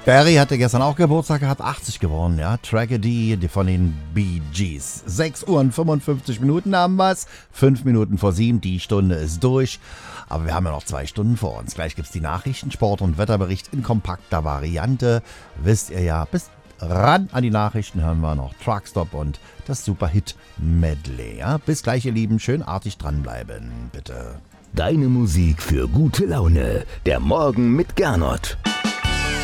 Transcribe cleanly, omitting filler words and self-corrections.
Barry hatte gestern auch Geburtstag gehabt, 80 geworden, ja. Tragedy von den Bee Gees. 6 Uhr und 55 Minuten haben wir's. 5 Minuten vor 7, die Stunde ist durch. Aber wir haben ja noch 2 Stunden vor uns. Gleich gibt's die Nachrichten, Sport und Wetterbericht in kompakter Variante. Wisst ihr ja, bis ran an die Nachrichten hören wir noch Truckstop und das Superhit-Medley. Ja? Bis gleich, ihr Lieben. Schön artig dranbleiben, bitte. Deine Musik für gute Laune. Der Morgen mit Gernot.